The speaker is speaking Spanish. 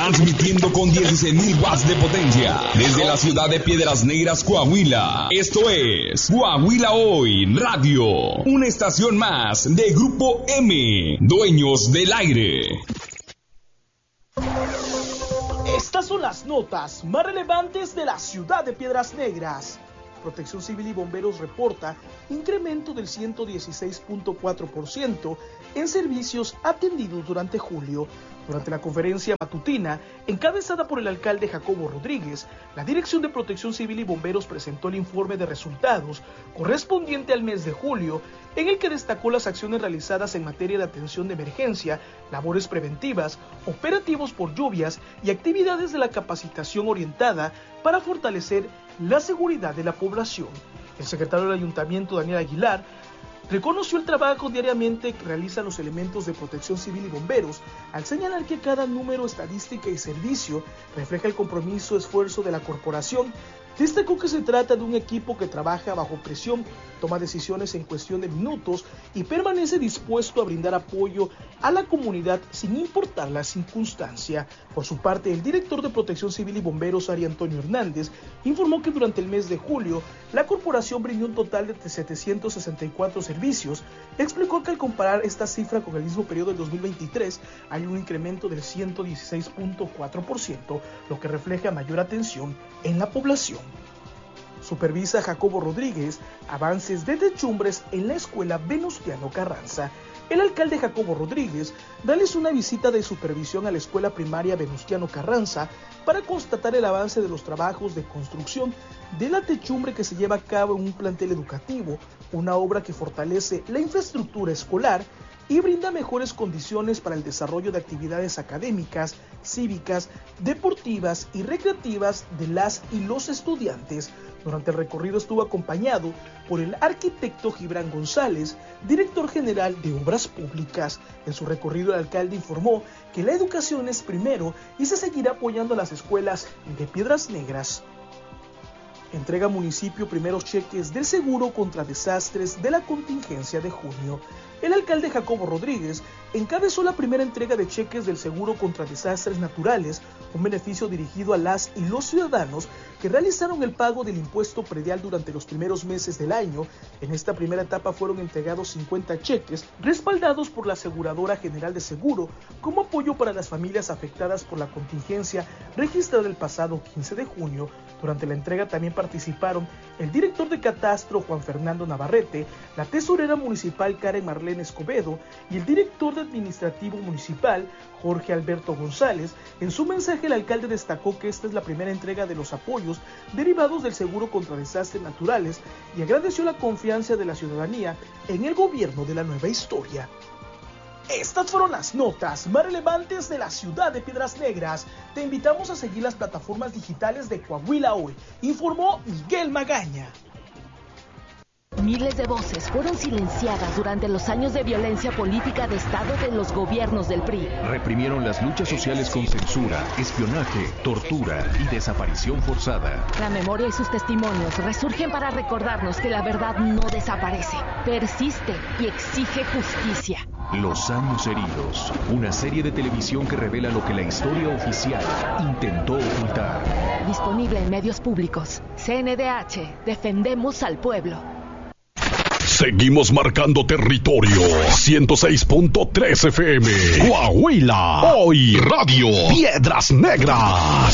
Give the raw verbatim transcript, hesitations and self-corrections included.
transmitiendo con dieciséis mil watts de potencia desde la ciudad de Piedras Negras, Coahuila. Esto es Coahuila Hoy Radio, una estación más de Grupo M, dueños del aire. Estas son las notas más relevantes de la ciudad de Piedras Negras. Protección Civil y Bomberos reporta incremento del ciento dieciséis punto cuatro por ciento en servicios atendidos durante julio. Durante la conferencia matutina, encabezada por el alcalde Jacobo Rodríguez, la Dirección de Protección Civil y Bomberos presentó el informe de resultados correspondiente al mes de julio, en el que destacó las acciones realizadas en materia de atención de emergencia, labores preventivas, operativos por lluvias y actividades de la capacitación orientada para fortalecer la seguridad de la población. El secretario del Ayuntamiento, Daniel Aguilar, reconoció el trabajo diariamente que realizan los elementos de protección civil y bomberos, al señalar que cada número, estadística y servicio refleja el compromiso, esfuerzo de la corporación. Destacó que se trata de un equipo que trabaja bajo presión, toma decisiones en cuestión de minutos y permanece dispuesto a brindar apoyo a la comunidad sin importar la circunstancia. Por su parte, el director de Protección Civil y Bomberos, Ari Antonio Hernández, informó que durante el mes de julio, la corporación brindó un total de setecientos sesenta y cuatro servicios. Explicó que al comparar esta cifra con el mismo periodo del dos mil veintitrés, hay un incremento del ciento dieciséis punto cuatro por ciento, lo que refleja mayor atención en la población. Supervisa Jacobo Rodríguez avances de techumbres en la escuela Venustiano Carranza. El alcalde Jacobo Rodríguez realizó una visita de supervisión a la escuela primaria Venustiano Carranza para constatar el avance de los trabajos de construcción de la techumbre que se lleva a cabo en un plantel educativo, una obra que fortalece la infraestructura escolar y brinda mejores condiciones para el desarrollo de actividades académicas, cívicas, deportivas y recreativas de las y los estudiantes. Durante el recorrido estuvo acompañado por el arquitecto Gibran González, director general de Obras Públicas. En su recorrido, el alcalde informó que la educación es primero y se seguirá apoyando a las escuelas de Piedras Negras. Entrega municipio primeros cheques del seguro contra desastres de la contingencia de junio. El alcalde Jacobo Rodríguez encabezó la primera entrega de cheques del seguro contra desastres naturales, un beneficio dirigido a las y los ciudadanos que realizaron el pago del impuesto predial durante los primeros meses del año. En esta primera etapa fueron entregados cincuenta cheques, respaldados por la Aseguradora General de Seguro, como apoyo para las familias afectadas por la contingencia registrada el pasado quince de junio. Durante la entrega también participaron el director de Catastro, Juan Fernando Navarrete, la tesorera municipal, Karen Marlene Escobedo, y el director de Administrativo Municipal, Jorge Alberto González. En su mensaje, el alcalde destacó que esta es la primera entrega de los apoyos derivados del seguro contra desastres naturales y agradeció la confianza de la ciudadanía en el gobierno de la nueva historia. Estas fueron las notas más relevantes de la ciudad de Piedras Negras. Te invitamos a seguir las plataformas digitales de Coahuila Hoy, informó Miguel Magaña. Miles de voces fueron silenciadas durante los años de violencia política de Estado de los gobiernos del P R I. Reprimieron las luchas sociales con censura, espionaje, tortura y desaparición forzada. La memoria y sus testimonios resurgen para recordarnos que la verdad no desaparece, persiste y exige justicia. Los años heridos, una serie de televisión que revela lo que la historia oficial intentó ocultar. Disponible en medios públicos. C N D H, defendemos al pueblo. Seguimos marcando territorio. ciento seis punto tres F M. Coahuila Hoy Radio. Piedras Negras.